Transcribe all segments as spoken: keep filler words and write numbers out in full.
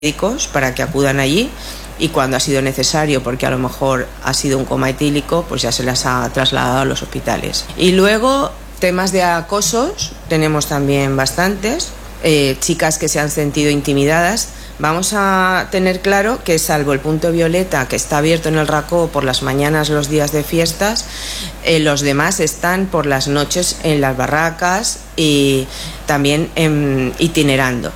médicos para que acudan allí, y cuando ha sido necesario, porque a lo mejor ha sido un coma etílico, pues ya se las ha trasladado a los hospitales. Y luego, temas de acosos, tenemos también bastantes, eh, chicas que se han sentido intimidadas. Vamos a tener claro que, salvo el punto violeta, que está abierto en el Racó por las mañanas los días de fiestas, eh, los demás están por las noches en las barracas y también en, itinerando.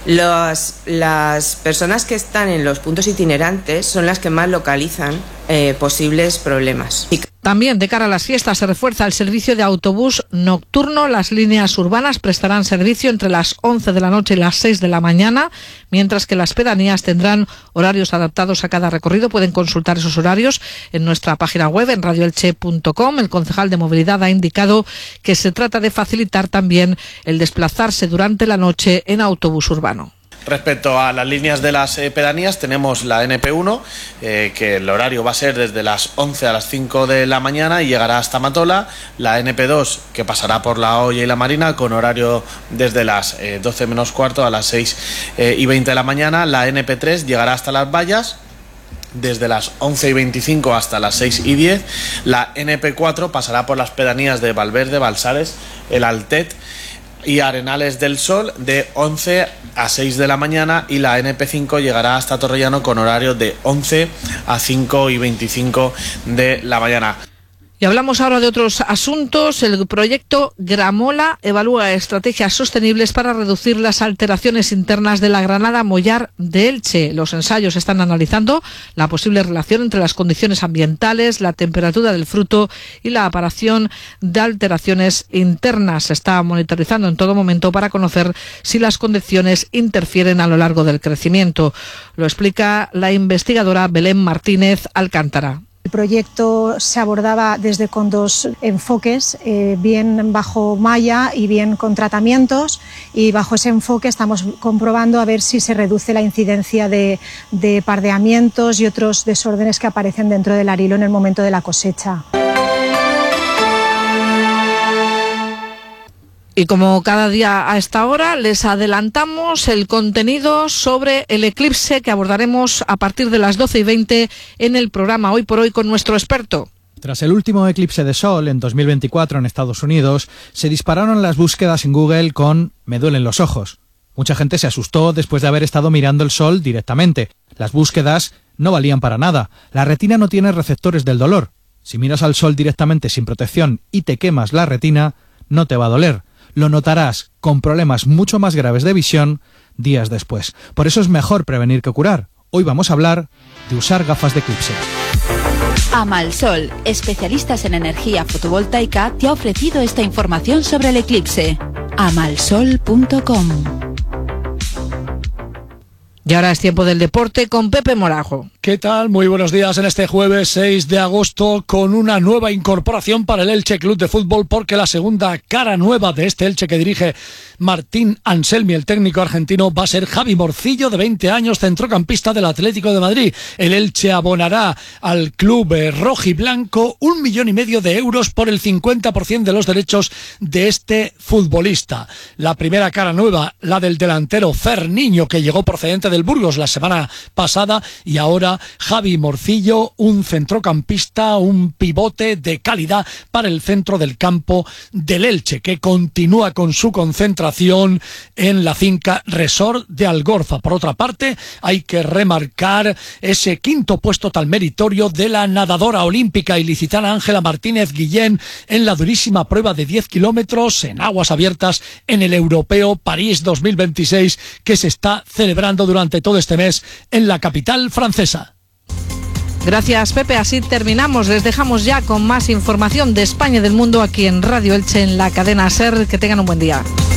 Los, las personas que están en los puntos itinerantes son las que más localizan eh, posibles problemas. También, de cara a las fiestas, se refuerza el servicio de autobús nocturno. Las líneas urbanas prestarán servicio entre las once de la noche y las seis de la mañana, mientras que las pedanías tendrán horarios adaptados a cada recorrido. Pueden consultar esos horarios en nuestra página web, en radio elche punto com. El concejal de Movilidad ha indicado que se trata de facilitar también el desplazarse durante la noche en autobús urbano. Respecto a las líneas de las eh, pedanías, tenemos la ene pe uno, eh, que el horario va a ser desde las once a las cinco de la mañana y llegará hasta Matola. La ene pe dos, que pasará por La Hoya y La Marina, con horario desde las eh, doce menos cuarto a las seis eh, y veinte de la mañana. La ene pe tres llegará hasta Las Vallas, desde las once y veinticinco hasta las seis y diez. La ene pe cuatro pasará por las pedanías de Valverde, Balsares, El Altet y Arenales del Sol, de once a seis de la mañana, y la ene pe cinco llegará hasta Torrellano con horario de once a cinco y veinticinco de la mañana. Y hablamos ahora de otros asuntos. El proyecto Gramola evalúa estrategias sostenibles para reducir las alteraciones internas de la granada mollar de Elche. Los ensayos están analizando la posible relación entre las condiciones ambientales, la temperatura del fruto y la aparición de alteraciones internas. Se está monitorizando en todo momento para conocer si las condiciones interfieren a lo largo del crecimiento. Lo explica la investigadora Belén Martínez Alcántara. El proyecto se abordaba desde con dos enfoques, eh, bien bajo malla y bien con tratamientos, y bajo ese enfoque estamos comprobando a ver si se reduce la incidencia de, de pardeamientos y otros desórdenes que aparecen dentro del arilo en el momento de la cosecha. Y como cada día a esta hora, les adelantamos el contenido sobre el eclipse que abordaremos a partir de las doce y veinte en el programa Hoy por Hoy con nuestro experto. Tras el último eclipse de sol en dos mil veinticuatro en Estados Unidos, se dispararon las búsquedas en Google con "me duelen los ojos". Mucha gente se asustó después de haber estado mirando el sol directamente. Las búsquedas no valían para nada. La retina no tiene receptores del dolor. Si miras al sol directamente sin protección y te quemas la retina, no te va a doler. Lo notarás con problemas mucho más graves de visión días después. Por eso es mejor prevenir que curar. Hoy vamos a hablar de usar gafas de eclipse. Amalsol, especialistas en energía fotovoltaica, te ha ofrecido esta información sobre el eclipse. amalsol punto com. Y ahora es tiempo del deporte con Pepe Morajo. ¿Qué tal? Muy buenos días en este jueves seis de agosto, con una nueva incorporación para el Elche Club de Fútbol, porque la segunda cara nueva de este Elche que dirige Martín Anselmi, el técnico argentino, va a ser Javi Morcillo, de veinte años, centrocampista del Atlético de Madrid. El Elche abonará al club rojiblanco un millón y medio de euros por el cincuenta por ciento de los derechos de este futbolista. La primera cara nueva, la del delantero Ferniño, que llegó procedente del Burgos la semana pasada, y ahora Javi Morcillo, un centrocampista, un pivote de calidad para el centro del campo del Elche, que continúa con su concentración en la finca Resort de Algorza. Por otra parte, hay que remarcar ese quinto puesto tan meritorio de la nadadora olímpica ilicitana Ángela Martínez Guillén en la durísima prueba de diez kilómetros en aguas abiertas en el Europeo París dos mil veintiséis, que se está celebrando durante todo este mes en la capital francesa. Gracias, Pepe. Así terminamos. Les dejamos ya con más información de España y del mundo aquí en Radio Elche, en la cadena SER. Que tengan un buen día.